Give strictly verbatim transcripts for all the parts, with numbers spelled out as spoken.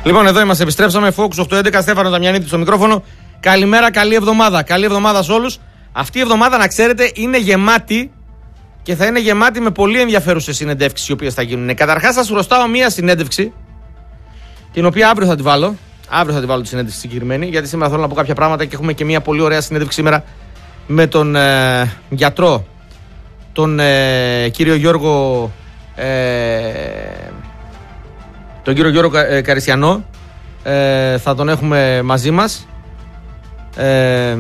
Λοιπόν, εδώ είμαστε, επιστρέψαμε. Focus οκτώ έντεκα, Στέφανος Δαμιανίτης στο μικρόφωνο. Καλημέρα, καλή εβδομάδα. Καλή εβδομάδα σε όλους. Αυτή η εβδομάδα, να ξέρετε, είναι γεμάτη και θα είναι γεμάτη με πολύ ενδιαφέρουσες συνεντεύξεις οι οποίες θα γίνουν. Καταρχάς, θα σου ρωτάω μία συνέντευξη, την οποία αύριο θα τη βάλω. Αύριο θα τη βάλω τη συνέντευξη συγκεκριμένη, γιατί σήμερα θέλω να πω κάποια πράγματα και έχουμε και μία πολύ ωραία συνέντευξη σήμερα με τον ε, γιατρό, τον ε, κύριο Γιώργο. Ε, τον κύριο Γιώργο ε, Καριστιανό. Ε, θα τον έχουμε μαζί μας. Ε,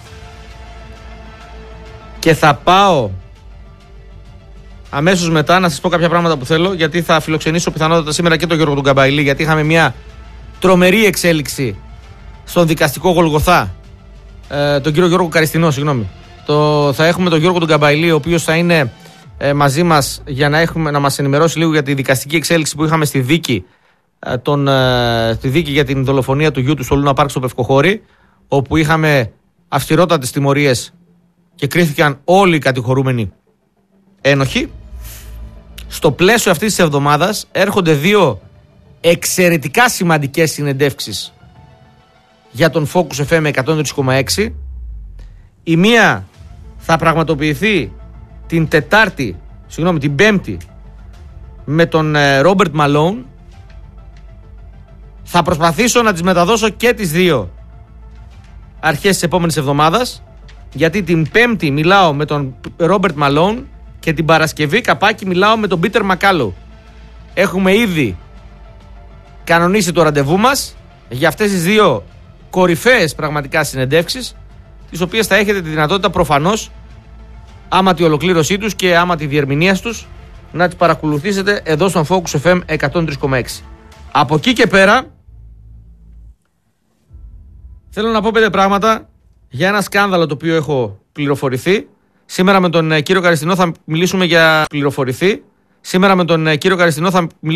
και θα πάω αμέσως μετά να σας πω κάποια πράγματα που θέλω, γιατί θα φιλοξενήσω πιθανότατα σήμερα και τον Γιώργο τον Καμπαϊλή, γιατί είχαμε μια τρομερή εξέλιξη στον δικαστικό Γολγοθά. Ε, τον κύριο Γιώργο Καριστινό, συγγνώμη. Το, θα έχουμε τον Γιώργο τον Καμπαϊλή, ο οποίος θα είναι ε, μαζί μας για να, έχουμε, να μας ενημερώσει λίγο για τη δικαστική εξέλιξη που είχαμε στη δίκη, ε, τον, ε, στη δίκη για την δολοφονία του γιού του στο Λούνα Πάρκ στο Πευκοχώρι, όπου είχαμε αυστηρότατες τιμωρίες και κρίθηκαν όλοι οι κατηγορούμενοι ένοχοι. Στο πλαίσιο αυτής της εβδομάδας έρχονται δύο εξαιρετικά σημαντικές συνεντεύξεις για τον Focus εφ εμ εκατόν τρία κόμμα έξι. Η μία θα πραγματοποιηθεί την Τετάρτη, συγγνώμη, την Πέμπτη με τον Ρόμπερτ Μαλόν. Θα προσπαθήσω να τις μεταδώσω και τις δύο αρχές της επόμενης εβδομάδας, γιατί την Πέμπτη μιλάω με τον Ρόμπερτ Μαλόν και την Παρασκευή καπάκι μιλάω με τον Πίτερ Μακάλο. Έχουμε ήδη κανονίσει το ραντεβού μας για αυτές τις δύο κορυφαίες πραγματικά συνεντεύξεις, τις οποίες θα έχετε τη δυνατότητα προφανώς, άμα τη ολοκλήρωσή τους και άμα τη διερμηνία τους, να τις παρακολουθήσετε εδώ στον Focus εφ εμ εκατόν τρία κόμμα έξι. Από εκεί και πέρα θέλω να πω πέντε πράγματα για ένα σκάνδαλο το οποίο έχω πληροφορηθεί. Σήμερα με τον κύριο Καριστινό θα μιλήσουμε για πληροφορηθεί. Σήμερα με τον κύριο Καριστινό θα μιλήσουμε